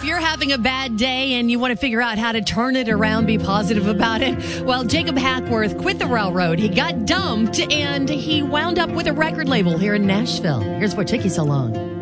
If you're having a bad day and you want to figure out how to turn it around, be positive about it, well, Jacob Hackworth quit the railroad. He got dumped and he wound up with a record label here in Nashville. Here's what took you so long.